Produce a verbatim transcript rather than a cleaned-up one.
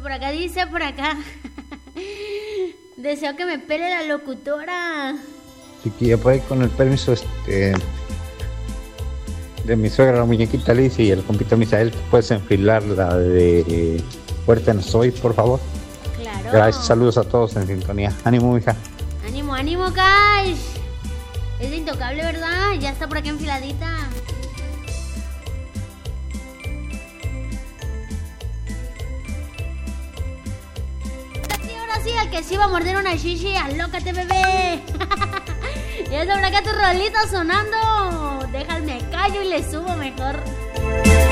por acá dice, por acá. Deseo que me pele la locutora. Chiquilla, por ahí con el permiso este de mi suegra, la muñequita Liz y el compito Misael, ¿puedes enfilar la de Fuerte No Soy, por favor? Claro. Gracias, saludos a todos en sintonía. Ánimo, hija. Ánimo, ánimo, Cash. Es de Intocable, ¿verdad? Ya está por acá enfiladita. Sí, ahora sí, al que sí va a morder una shishi, alócate, bebé. Ya está por acá tu rolita sonando. Déjame callo y le subo mejor.